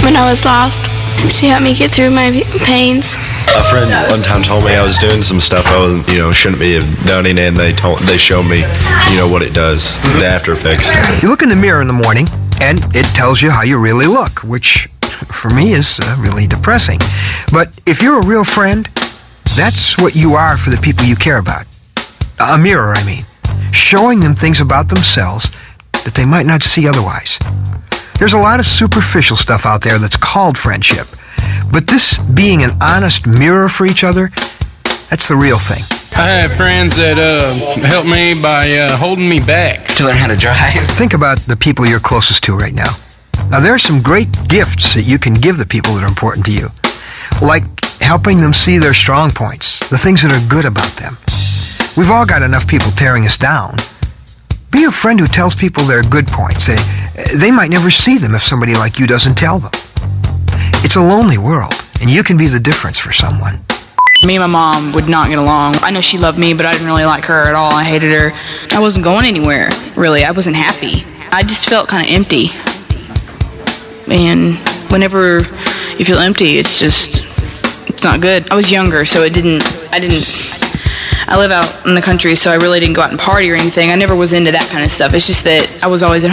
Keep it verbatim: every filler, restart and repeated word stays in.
when I was lost. She helped me get through my pains. A friend one time told me I was doing some stuff I wasn't, you know, shouldn't be done, and they told, they showed me, you know, what it does, the after effects. You look in the mirror in the morning, and it tells you how you really look, which for me is uh, really depressing. But if you're a real friend, that's what you are for the people you care about. A mirror, I mean. Showing them things about themselves that they might not see otherwise. There's a lot of superficial stuff out there that's called friendship. But this being an honest mirror for each other, that's the real thing. I have friends that uh, help me by uh, holding me back. To learn how to drive. Think about the people you're closest to right now. Now, there are some great gifts that you can give the people that are important to you. Like helping them see their strong points, the things that are good about them. We've all got enough people tearing us down. Be a friend who tells people their good points. They, they might never see them if somebody like you doesn't tell them. It's a lonely world, and you can be the difference for someone. Me and my mom would not get along. I know she loved me, but I didn't really like her at all. I hated her. I wasn't going anywhere, really. I wasn't happy. I just felt kind of empty. And whenever you feel empty, it's just, it's not good. I was younger, so it didn't, I didn't, I live out in the country, so I really didn't go out and party or anything. I never was into that kind of stuff. It's just that I was always at